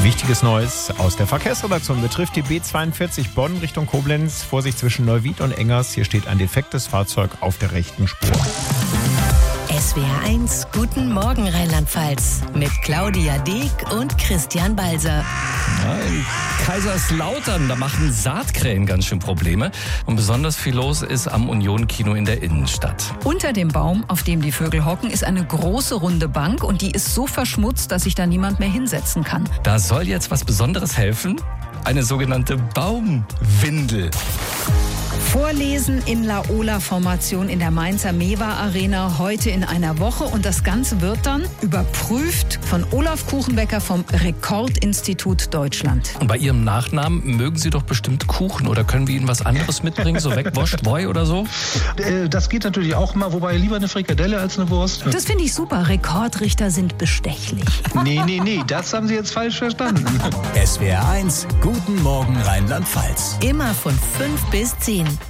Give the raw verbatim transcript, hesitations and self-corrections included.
Wichtiges Neues aus der Verkehrsredaktion betrifft die B zweiundvierzig Bonn Richtung Koblenz. Vorsicht zwischen Neuwied und Engers. Hier steht ein defektes Fahrzeug auf der rechten Spur. S W R eins, guten Morgen Rheinland-Pfalz. Mit Claudia Deek und Christian Balser. Ja, in Kaiserslautern, da machen Saatkrähen ganz schön Probleme. Und besonders viel los ist am Union-Kino in der Innenstadt. Unter dem Baum, auf dem die Vögel hocken, ist eine große runde Bank und die ist so verschmutzt, dass sich da niemand mehr hinsetzen kann. Da soll jetzt was Besonderes helfen. Eine sogenannte Baumwindel. Vorlesen in Laola-Formation in der Mainzer Mewa-Arena heute in einer Woche. Und das Ganze wird dann überprüft von Olaf Kuchenbecker vom Rekordinstitut Deutschland. Und bei Ihrem Nachnamen mögen Sie doch bestimmt Kuchen oder können wir Ihnen was anderes mitbringen, so wegwascht Boy oder so? Das geht natürlich auch mal, wobei lieber eine Frikadelle als eine Wurst. Das finde ich super. Rekordrichter sind bestechlich. Nee, nee, nee, das haben Sie jetzt falsch verstanden. S W R eins, guten Morgen Rheinland-Pfalz. Immer von fünf bis zehn.